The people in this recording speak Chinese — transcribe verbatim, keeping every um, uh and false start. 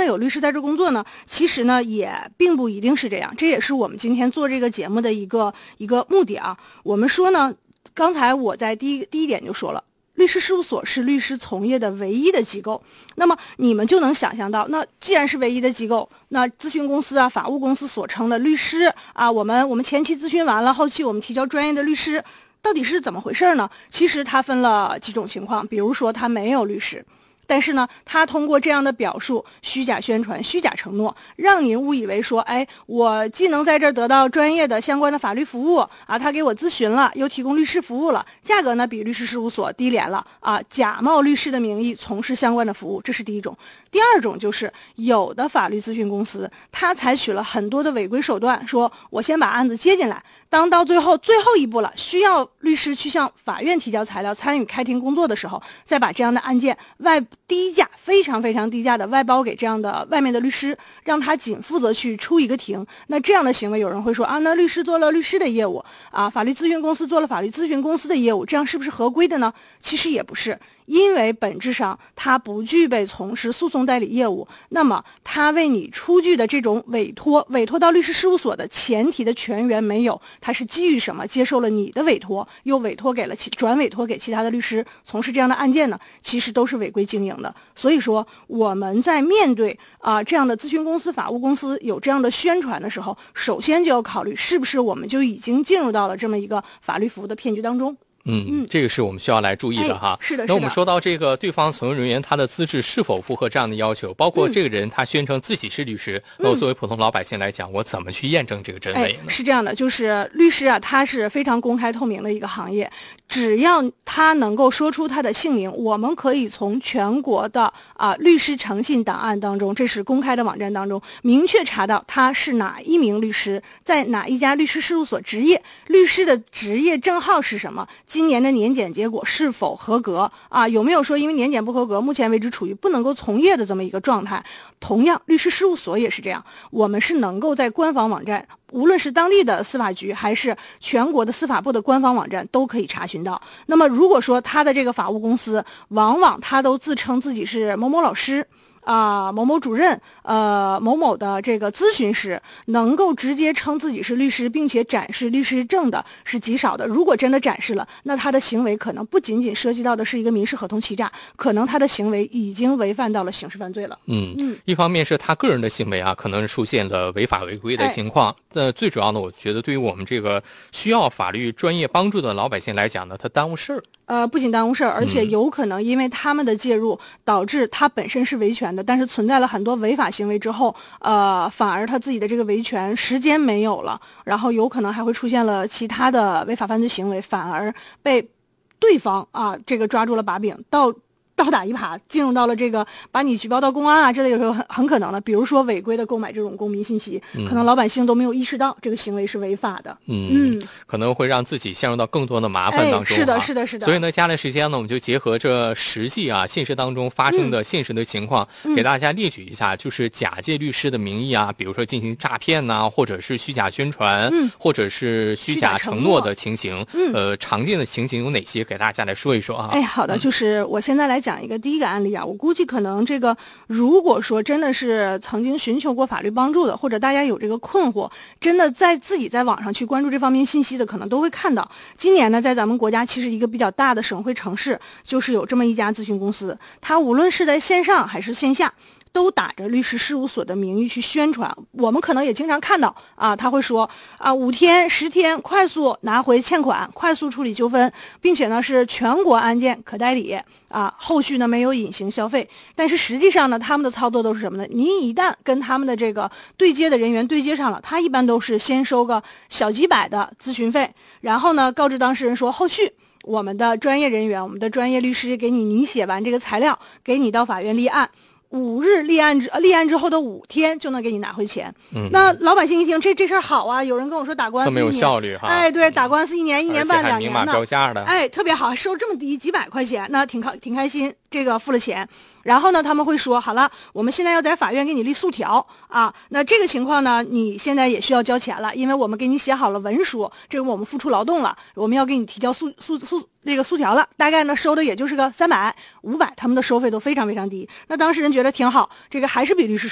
的有律师在这工作呢？其实呢，也并不一定是这样。这也是我们今天做这个节目的一个一个目的啊。我们说呢，刚才我在第一第一点就说了。律师事务所是律师从业的唯一的机构，那么你们就能想象到，那既然是唯一的机构，那咨询公司啊、法务公司所称的律师啊，我们我们前期咨询完了，后期我们提交专业的律师，到底是怎么回事呢？其实它分了几种情况，比如说他没有律师。但是呢，他通过这样的表述，虚假宣传、虚假承诺，让您误以为说，哎，我既能在这儿得到专业的相关的法律服务啊，他给我咨询了，又提供律师服务了，价格呢比律师事务所低廉了啊，假冒律师的名义从事相关的服务，这是第一种。第二种就是有的法律咨询公司，他采取了很多的违规手段，说我先把案子接进来，当到最后最后一步了，需要律师去向法院提交材料，参与开庭工作的时候，再把这样的案件外低价非常非常低价的外包给这样的外面的律师，让他仅负责去出一个庭。那这样的行为，有人会说啊，那律师做了律师的业务啊，法律咨询公司做了法律咨询公司的业务，这样是不是合规的呢？其实也不是。因为本质上他不具备从事诉讼代理业务，那么他为你出具的这种委托，委托到律师事务所的前提的全员没有，他是基于什么接受了你的委托，又委托给了其转委托给其他的律师从事这样的案件呢？其实都是违规经营的。所以说我们在面对啊、呃、这样的咨询公司、法务公司有这样的宣传的时候，首先就要考虑是不是我们就已经进入到了这么一个法律服务的骗局当中。 嗯嗯，这个是我们需要来注意的哈。 哎、是的， 那我们说到这个对方从业人员他的资质是否符合这样的要求，包括这个人他宣称自己是律师，嗯、那我作为普通老百姓来讲，我怎么去验证这个真伪呢？ 哎、是这样的，就是律师啊，他是非常公开透明的一个行业，只要他能够说出他的姓名，我们可以从全国的啊律师诚信档案当中，这是公开的网站当中，明确查到他是哪一名律师，在哪一家律师事务所执业，律师的职业证号是什么。今年的年检结果是否合格啊？有没有说因为年检不合格，目前为止处于不能够从业的这么一个状态？同样，律师事务所也是这样，我们是能够在官方网站，无论是当地的司法局还是全国的司法部的官方网站都可以查询到。那么，如果说他的这个法务公司，往往他都自称自己是某某老师。啊、呃，某某主任，呃，某某的这个咨询师，能够直接称自己是律师，并且展示律师证的是极少的。如果真的展示了，那他的行为可能不仅仅涉及到的是一个民事合同欺诈，可能他的行为已经违反到了刑事犯罪了。 嗯嗯，一方面是他个人的行为啊，可能出现了违法违规的情况。那、哎、最主要的，我觉得对于我们这个需要法律专业帮助的老百姓来讲呢，他耽误事儿。 呃，不仅耽误事儿，而且有可能因为他们的介入，导致他本身是维权的，但是存在了很多违法行为之后，呃，反而他自己的这个维权时间没有了，然后有可能还会出现了其他的违法犯罪行为，反而被对方啊这个抓住了把柄，到倒打一耙，进入到了这个把你举报到公安啊，这类有时候很很可能的。比如说违规的购买这种公民信息，嗯、可能老百姓都没有意识到这个行为是违法的。 嗯嗯，可能会让自己陷入到更多的麻烦当中、哎。 是的，是的，是的。 所以呢，接下来时间呢，我们就结合这实际啊现实当中发生的现实的情况，嗯、给大家列举一下，就是假借律师的名义啊，比如说进行诈骗呐、啊，或者是虚假宣传，嗯、或者是虚假承诺的情形。嗯，呃，常见的情形有哪些？给大家来说一说啊。 哎，好的，就是我现在来讲一个第一个案例啊，我估计可能这个，如果说真的是曾经寻求过法律帮助的，或者大家有这个困惑，真的在自己在网上去关注这方面信息的，可能都会看到。今年呢，在咱们国家其实一个比较大的省会城市，就是有这么一家咨询公司，它无论是在线上还是线下，都打着律师事务所的名义去宣传。我们可能也经常看到啊，他会说啊，五天十天快速拿回欠款，快速处理纠纷，并且呢是全国案件可代理啊，后续呢没有隐形消费。但是实际上呢，他们的操作都是什么呢？您一旦跟他们的这个对接的人员对接上了，他一般都是先收个小几百的咨询费，然后呢告知当事人说，后续我们的专业人员，我们的专业律师给你拟写完这个材料，给你到法院立案。五日立案之立案之后的五天就能给你拿回钱。嗯，那老百姓一听这这事儿好啊，有人跟我说打官司特别有效率哈。 哎，对，打官司一年、嗯、一年半两年的， 明码标价的。 哎，特别好，收这么低几百块钱，那挺开挺开心。这个付了钱，然后呢，他们会说好了，我们现在要在法院给你立诉条啊。那这个情况呢，你现在也需要交钱了，因为我们给你写好了文书，这个我们付出劳动了，我们要给你提交诉诉诉这个诉条了。大概呢收的也就是个三百、五百，他们的收费都非常非常低。那当事人觉得挺好，这个还是比律师